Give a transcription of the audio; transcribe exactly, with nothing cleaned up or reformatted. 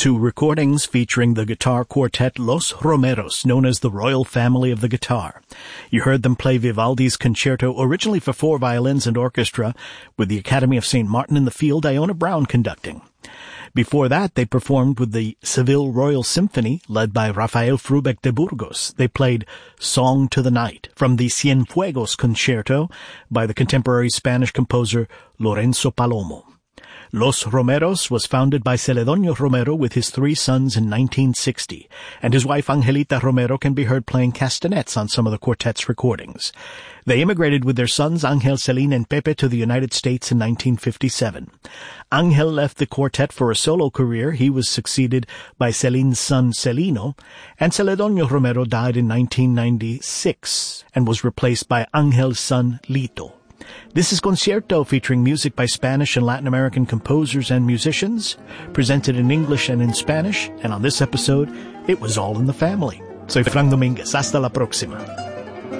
to recordings featuring the guitar quartet Los Romeros, known as the Royal Family of the Guitar. You heard them play Vivaldi's Concerto, originally for four violins and orchestra, with the Academy of Saint Martin in the Field, Iona Brown conducting. Before that, they performed with the Seville Royal Symphony, led by Rafael Frubeck de Burgos. They played Song to the Night from the Cienfuegos Concerto by the contemporary Spanish composer Lorenzo Palomo. Los Romeros was founded by Celedonio Romero with his three sons in nineteen sixty, and his wife Angelita Romero can be heard playing castanets on some of the quartet's recordings. They immigrated with their sons Angel, Celine, and Pepe to the United States in nineteen fifty-seven. Angel left the quartet for a solo career. He was succeeded by Celine's son Celino, and Celedonio Romero died in nineteen ninety-six and was replaced by Angel's son Lito. This is Concierto, featuring music by Spanish and Latin American composers and musicians, presented in English and in Spanish, and on this episode, it was all in the family. Soy Frank Dominguez. Hasta la próxima.